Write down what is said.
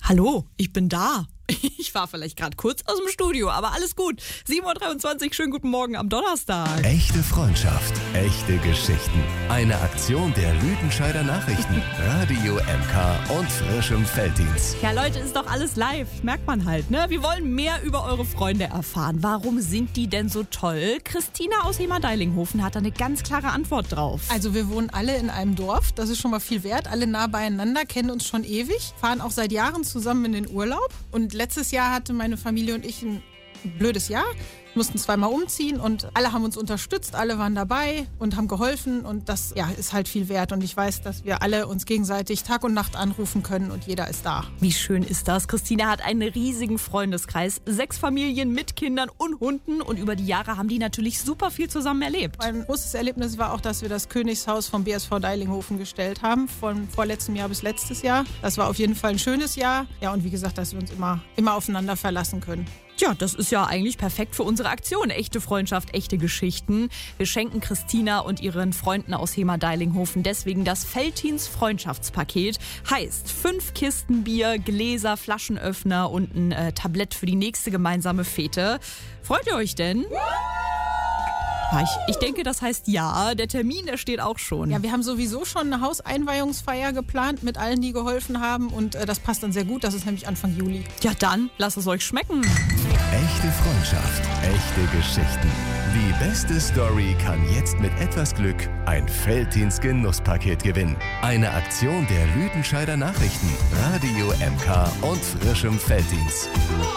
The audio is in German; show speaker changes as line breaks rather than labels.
Hallo, ich bin da. Ich war vielleicht gerade kurz aus dem Studio, aber alles gut. 7:23 Uhr, schönen guten Morgen am Donnerstag.
Echte Freundschaft, echte Geschichten. Eine Aktion der Lüdenscheider Nachrichten, Radio MK und frischem Felddienst.
Ja Leute, ist doch alles live, merkt man halt, ne? Wir wollen mehr über eure Freunde erfahren. Warum sind die denn so toll? Christina aus Hema-Deilinghofen hat da eine ganz klare Antwort drauf.
Also wir wohnen alle in einem Dorf, das ist schon mal viel wert. Alle nah beieinander, kennen uns schon ewig, fahren auch seit Jahren zusammen in den Urlaub. Und letztes Jahr hatte meine Familie und ich ein blödes Jahr, mussten zweimal umziehen und alle haben uns unterstützt, alle waren dabei und haben geholfen und das ist halt viel wert und ich weiß, dass wir alle uns gegenseitig Tag und Nacht anrufen können und jeder ist da.
Wie schön ist das? Christina hat einen riesigen Freundeskreis, 6 Familien mit Kindern und Hunden und über die Jahre haben die natürlich super viel zusammen erlebt.
Ein großes Erlebnis war auch, dass wir das Königshaus vom BSV Deilinghofen gestellt haben, von vorletztem Jahr bis letztes Jahr. Das war auf jeden Fall ein schönes Jahr. Ja, und wie gesagt, dass wir uns immer aufeinander verlassen können.
Tja, das ist ja eigentlich perfekt für unsere Aktion. Echte Freundschaft, echte Geschichten. Wir schenken Christina und ihren Freunden aus Hema-Deilinghofen deswegen das Felddienst Freundschaftspaket. Heißt 5 Kisten Bier, Gläser, Flaschenöffner und ein Tablett für die nächste gemeinsame Fete. Freut ihr euch denn? Ja, ich denke, das heißt ja. Der Termin, der steht auch schon.
Ja, wir haben sowieso schon eine Hauseinweihungsfeier geplant mit allen, die geholfen haben und das passt dann sehr gut. Das ist nämlich Anfang Juli.
Ja, dann lasst es euch schmecken.
Echte Freundschaft, echte Geschichten. Die beste Story kann jetzt mit etwas Glück ein Felddienst-Genusspaket gewinnen. Eine Aktion der Lüdenscheider Nachrichten, Radio MK und frischem Felddienst.